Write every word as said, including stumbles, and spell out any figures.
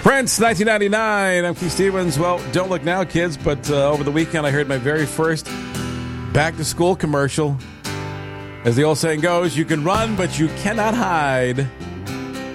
Prince, nineteen ninety-nine. I'm Keith Stevens. Well, don't look now, kids, but uh, over the weekend I heard my very first back-to-school commercial. As the old saying goes, you can run, but you cannot hide.